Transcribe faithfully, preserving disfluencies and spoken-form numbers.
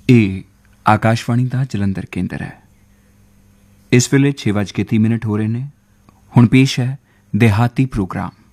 ਇਹ ਆਕਾਸ਼ਵਾਣੀ ਦਾ ਜਲੰਧਰ ਕੇਂਦਰ ਹੈ। ਇਸ ਵੇਲੇ ਛੇ ਵੱਜ ਕੇ ਤੀਹ ਮਿੰਟ ਹੋ ਰਹੇ ਨੇ। ਹੁਣ ਪੇਸ਼ ਹੈ ਦਿਹਾਤੀ ਪ੍ਰੋਗਰਾਮ।